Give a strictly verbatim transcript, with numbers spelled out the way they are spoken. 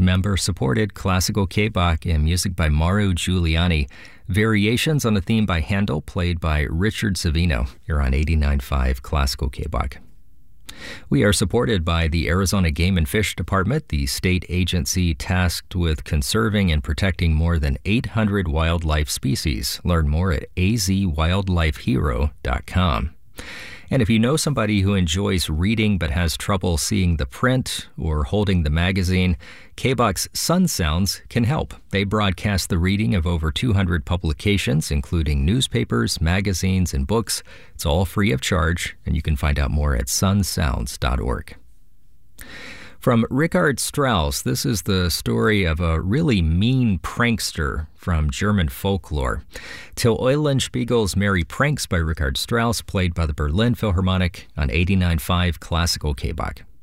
member-supported classical K-Bach and music by Mauro Giuliani. Variations on a theme by Handel, played by Richard Savino. You're on eighty-nine point five Classical K-Bach. We are supported by the Arizona Game and Fish Department, the state agency tasked with conserving and protecting more than eight hundred wildlife species. Learn more at a z wildlife hero dot com. And if you know somebody who enjoys reading but has trouble seeing the print or holding the magazine, K-Bach's Sun Sounds can help. They broadcast the reading of over two hundred publications, including newspapers, magazines, and books. It's all free of charge, and you can find out more at sun sounds dot org. From Richard Strauss, this is the story of a really mean prankster from German folklore. Till Eulenspiegel's Merry Pranks by Richard Strauss, played by the Berlin Philharmonic on eighty-nine point five Classical K-Bach.